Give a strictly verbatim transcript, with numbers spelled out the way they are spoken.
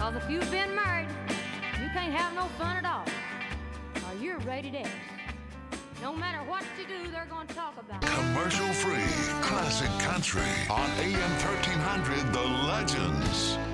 Cause if you've been married, you can't have no fun at all. Or you're rated X. No matter what you do, they're going to talk about it. Commercial free, classic country on A M thirteen hundred, The Legends.